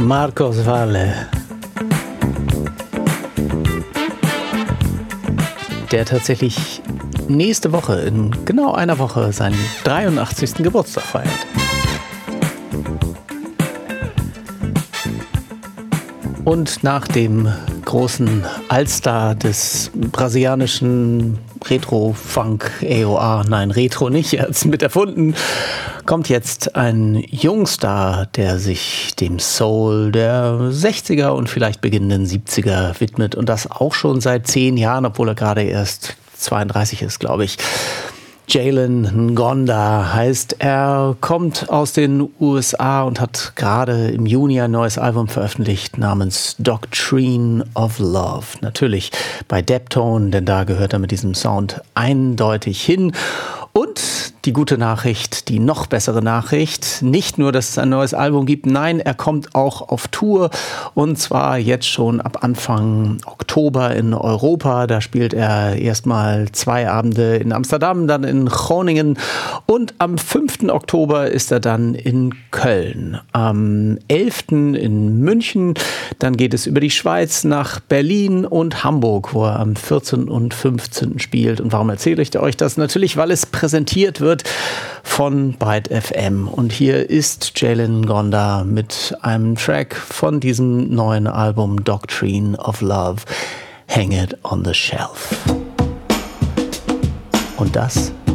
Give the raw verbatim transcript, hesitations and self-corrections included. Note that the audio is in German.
Marcos Valle, der tatsächlich nächste Woche, in genau einer Woche, seinen dreiundachtzigsten Geburtstag feiert. Und nach dem großen Allstar des brasilianischen Retro-Funk-A O R, nein, Retro nicht, er hat es mit erfunden, kommt jetzt ein Jungstar, der sich dem Soul der sechziger und vielleicht beginnenden siebziger widmet und das auch schon seit zehn Jahren, obwohl er gerade erst zweiunddreißig ist, glaube ich. Jalen Ngonda heißt er, kommt aus den U S A und hat gerade im Juni ein neues Album veröffentlicht namens Doctrine of Love. Natürlich bei Deptone, denn da gehört er mit diesem Sound eindeutig hin. Und die gute Nachricht, die noch bessere Nachricht, nicht nur, dass es ein neues Album gibt, nein, er kommt auch auf Tour und zwar jetzt schon ab Anfang Oktober in Europa. Da spielt er erstmal zwei Abende in Amsterdam, dann in Groningen und am fünften Oktober ist er dann in Köln. Am elften in München, dann geht es über die Schweiz nach Berlin und Hamburg, wo er am vierzehnten und fünfzehnten spielt. Und warum erzähle ich euch das? Natürlich, weil es präsentiert wird von Byte F M. Und hier ist Jalen Ngonda mit einem Track von diesem neuen Album Doctrine of Love, Hang It on the Shelf. Und das